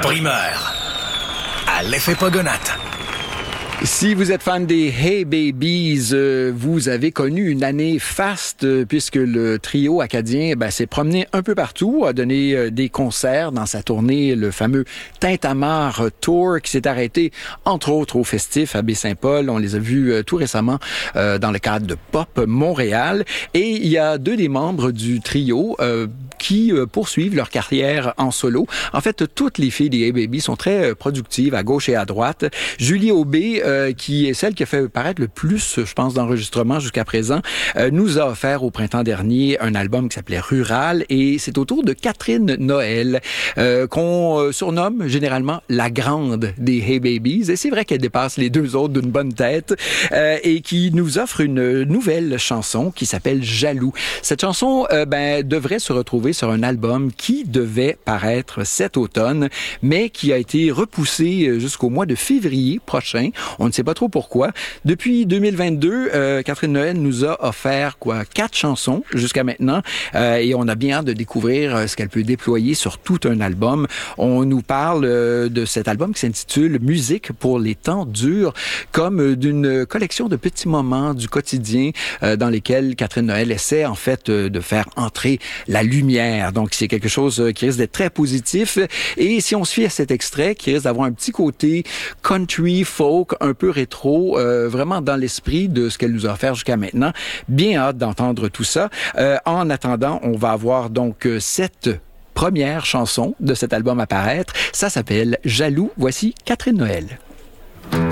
Primeur. À l'effet Pogonate. Si vous êtes fan des Hey Babies, vous avez connu une année faste puisque le trio acadien s'est promené un peu partout, a donné des concerts dans sa tournée, le fameux Tintamarre Tour qui s'est arrêté entre autres au Festif à Baie-Saint-Paul. On les a vus tout récemment dans le cadre de Pop Montréal. Et il y a deux des membres du trio qui poursuivent leur carrière en solo. En fait, toutes les filles des Hey Babies sont très productives à gauche et à droite. Julie Aubé, qui est celle qui a fait paraître le plus, je pense, d'enregistrements jusqu'à présent, nous a offert au printemps dernier un album qui s'appelait Rural, et c'est au tour de Catherine Noël, qu'on surnomme généralement la grande des Hey Babies, et c'est vrai qu'elle dépasse les deux autres d'une bonne tête, et qui nous offre une nouvelle chanson qui s'appelle Jaloux. Cette chanson devrait se retrouver sur un album qui devait paraître cet automne, mais qui a été repoussé jusqu'au mois de février prochain. On ne sait pas trop pourquoi. Depuis 2022, Catherine Noël nous a offert 4 chansons jusqu'à maintenant, et on a bien hâte de découvrir ce qu'elle peut déployer sur tout un album. On nous parle de cet album qui s'intitule Musique pour les temps durs, comme d'une collection de petits moments du quotidien dans lesquels Catherine Noël essaie en fait de faire entrer la lumière. Donc c'est quelque chose qui risque d'être très positif, et si on se fie à cet extrait qui risque d'avoir un petit côté country, folk, un peu rétro, vraiment dans l'esprit de ce qu'elle nous a offert jusqu'à maintenant. Bien hâte d'entendre tout ça. En attendant, on va avoir donc cette première chanson de cet album à paraître. Ça s'appelle Jaloux. Voici Catherine Noël.